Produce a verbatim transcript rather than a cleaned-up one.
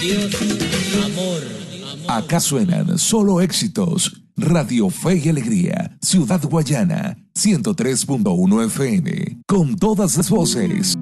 Dios, amor, amor. Acá suenan solo éxitos. Radio Fe y Alegría, Ciudad Guayana, ciento tres punto uno F M, con todas las voces.